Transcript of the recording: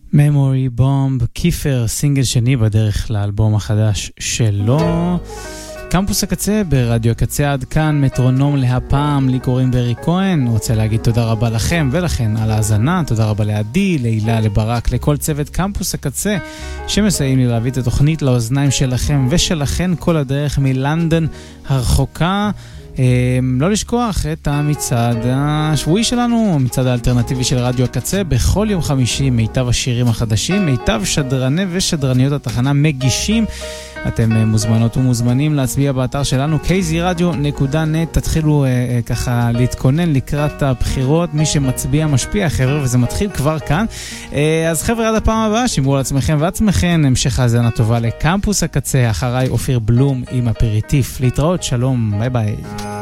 Memory Bomb, כיפר, סינגל שני בדרך לאלבום החדש שלו. קמפוס הקצה ברדיו הקצה, עד כאן מטרונום להפעם. לי קוראים ברי כהן, רוצה להגיד תודה רבה לכם ולכן על ההזנה. תודה רבה לעדי, להילה, לברק, לכל צוות קמפוס הקצה שמסייעים לי להביא את התוכנית לאוזניים שלכם ושלכן כל הדרך מלנדון הרחוקה. לא לשכוח את המצעד השבועי שלנו, המצעד האלטרנטיבי של רדיו הקצה, בכל יום חמישי מיטב השירים החדשים, מיטב שדרני ושדרניות התחנה מגישים. אתם מוזמנות ומוזמנים להצביע באתר שלנו kzradio.net. תתחילו ככה להתכונן לקראת הבחירות, מי שמצביע משפיע חבר'ה, וזה מתחיל כבר כאן. אז חבר'ה, עד הפעם הבאה, שמרו על עצמכם ועצמכם, המשך האזנה טובה לקמפוס הקצה. אחריי אופיר בלום עם אפריטיף. להתראות, שלום, ביי ביי.